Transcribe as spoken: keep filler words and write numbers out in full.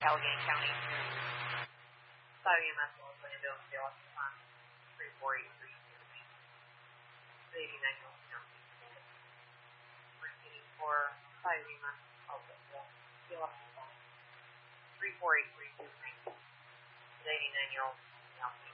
Allegheny County to five E M S Los Angeles Jail on three four eight three eighty-nine North County. Repeating for five E M S Jail three four eight three two eighty-nine year old